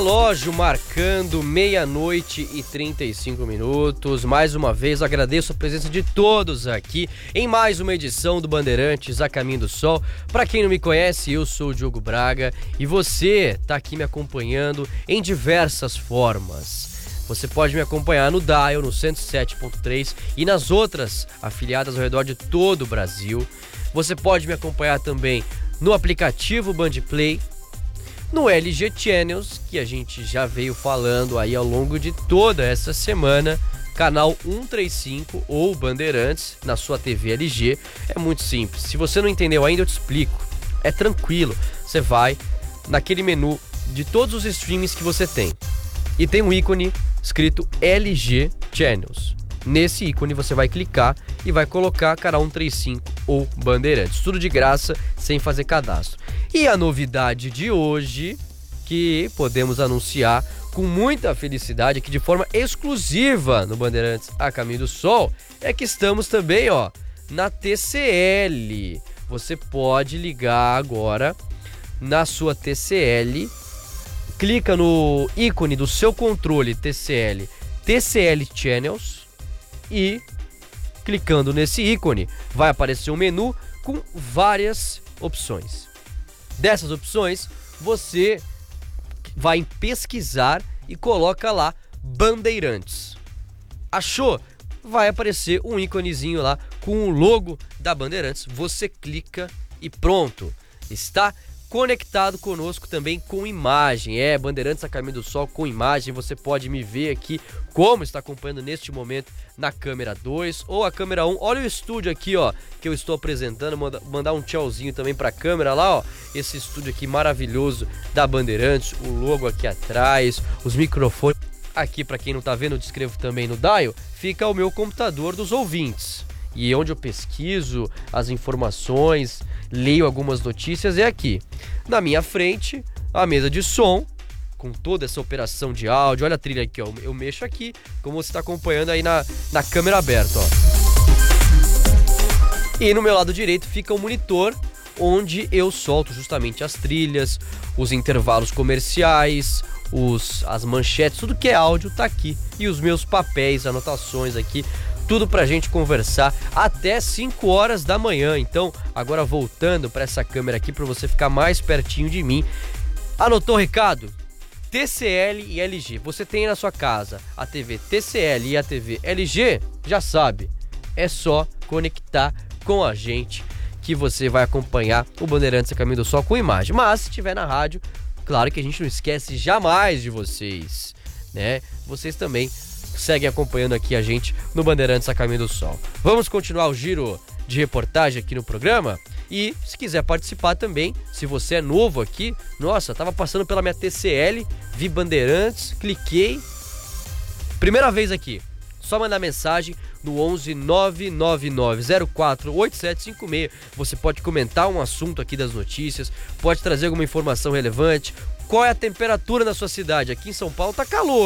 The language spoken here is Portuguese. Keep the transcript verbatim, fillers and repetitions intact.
Relógio marcando meia-noite e trinta e cinco minutos. Mais uma vez agradeço a presença de todos aqui em mais uma edição do Bandeirantes A Caminho do Sol. Para quem não me conhece, eu sou o Diogo Braga e você tá aqui me acompanhando em diversas formas. Você pode me acompanhar no Dial, no cento e sete ponto três e nas outras afiliadas ao redor de todo o Brasil. Você pode me acompanhar também no aplicativo Bandplay, no L G Channels, que a gente já veio falando aí ao longo de toda essa semana, canal cento e trinta e cinco ou Bandeirantes na sua T V L G. É muito simples. Se você não entendeu ainda, eu te explico. É tranquilo. Você vai naquele menu de todos os streams que você tem e tem um ícone escrito L G Channels. Nesse ícone você vai clicar e vai colocar canal cento e trinta e cinco ou Bandeirantes. Tudo de graça, sem fazer cadastro. E a novidade de hoje, que podemos anunciar com muita felicidade aqui de forma exclusiva no Bandeirantes A Caminho do Sol, é que estamos também, ó, na T C L. Você pode ligar agora na sua T C L, clica no ícone do seu controle T C L, T C L Channels, e clicando nesse ícone vai aparecer um menu com várias opções. Dessas opções você vai em pesquisar e coloca lá Bandeirantes. Achou? Vai aparecer um íconezinho lá com o logo da Bandeirantes. Você clica e pronto, está conectado conosco também com imagem. É, Bandeirantes A Caminho do Sol com imagem. Você pode me ver aqui como está acompanhando neste momento na câmera dois ou a câmera um. Olha o estúdio aqui, ó, que eu estou apresentando. Manda, mandar um tchauzinho também para a câmera lá, ó. Esse estúdio aqui maravilhoso da Bandeirantes, o logo aqui atrás, os microfones. Aqui, para quem não tá vendo, eu descrevo também no Dial, fica o meu computador dos ouvintes. E onde eu pesquiso as informações, leio algumas notícias, é aqui. Na minha frente, a mesa de som, com toda essa operação de áudio. Olha a trilha aqui, ó. Eu mexo aqui, como você está acompanhando aí na, na câmera aberta, ó. E no meu lado direito fica o monitor, onde eu solto justamente as trilhas, os intervalos comerciais, os, as manchetes, tudo que é áudio tá aqui. E os meus papéis, anotações aqui, tudo pra gente conversar até cinco horas da manhã. Então, agora voltando para essa câmera aqui para você ficar mais pertinho de mim. Anotou o recado? T C L e L G. Você tem na sua casa a T V T C L e a T V L G? Já sabe. É só conectar com a gente que você vai acompanhar o Bandeirantes A Caminho do Sol com imagem. Mas se estiver na rádio, claro que a gente não esquece jamais de vocês, né? Vocês também seguem acompanhando aqui a gente no Bandeirantes A Caminho do Sol. Vamos continuar o giro de reportagem aqui no programa? E se quiser participar também, se você é novo aqui, nossa, tava passando pela minha T C L, vi Bandeirantes, cliquei, primeira vez aqui, só mandar mensagem no onze nove nove nove zero quatro oito sete cinco seis. Você pode comentar um assunto aqui das notícias, pode trazer alguma informação relevante. Qual é a temperatura na sua cidade? Aqui em São Paulo tá calor.